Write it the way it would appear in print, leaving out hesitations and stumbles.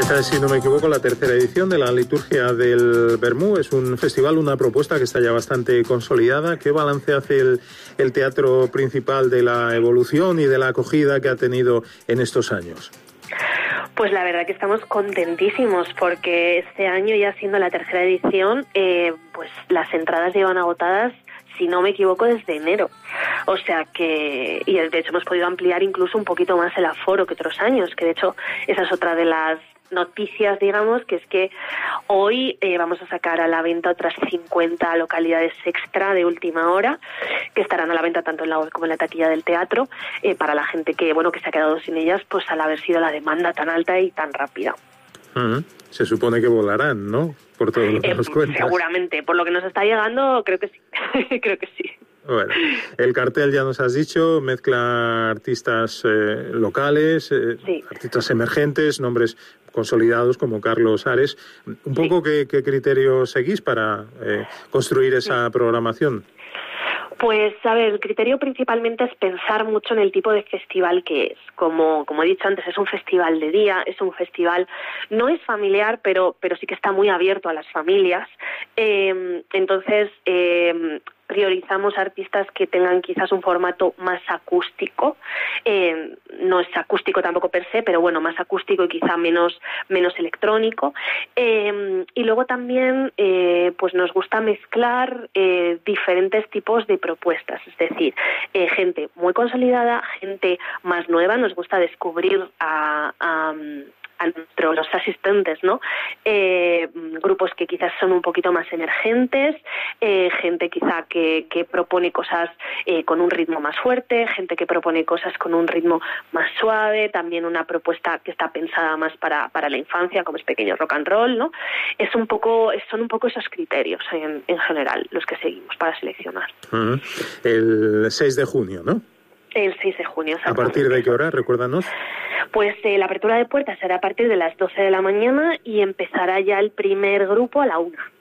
Esta es, si no me equivoco, la tercera edición de la Liturgia del Vermú. Es un festival, una propuesta que está ya bastante consolidada. ¿Qué balance hace el teatro principal de la evolución y de la acogida que ha tenido en estos años? Pues la verdad que estamos contentísimos porque este año, ya siendo la tercera edición, pues las entradas llevan agotadas, si no me equivoco, desde enero. O sea que, y de hecho hemos podido ampliar incluso un poquito más el aforo que otros años, que de hecho esa es otra de las noticias, digamos, que es que hoy vamos a sacar a la venta otras 50 localidades extra de última hora, que estarán a la venta tanto en la web como en la taquilla del teatro, para la gente que, bueno, que se ha quedado sin ellas, pues al haber sido la demanda tan alta y tan rápida. Se supone que volarán, ¿no? Por todo lo que nos cuentas. Seguramente, por lo que nos está llegando, creo que sí. Creo que sí. Bueno, el cartel ya nos has dicho, mezcla artistas locales, sí, artistas emergentes, nombres consolidados como Carlos Ares. Un poco, sí, ¿qué criterio seguís para construir esa programación? Pues, a ver, el criterio principalmente es pensar mucho en el tipo de festival que es. Como he dicho antes, es un festival de día, es un festival, no es familiar, pero sí que está muy abierto a las familias. Entonces, priorizamos artistas que tengan quizás un formato más acústico. No es acústico tampoco per se, pero bueno, más acústico y quizá menos electrónico. Y luego también pues nos gusta mezclar diferentes tipos de propuestas, es decir, gente muy consolidada, gente más nueva. Nos gusta descubrir a los asistentes, ¿no? Grupos que quizás son un poquito más emergentes, gente quizá que propone cosas con un ritmo más fuerte, gente que propone cosas con un ritmo más suave, también una propuesta que está pensada más para la infancia, como es Pequeño Rock and Roll, ¿no? Son un poco esos criterios en general los que seguimos para seleccionar. El 6 de junio, ¿no? El 6 de junio. ¿A partir de qué hora? Recuérdanos. Pues la apertura de puertas será a partir de las 12 de la mañana y empezará ya el primer grupo a la 1.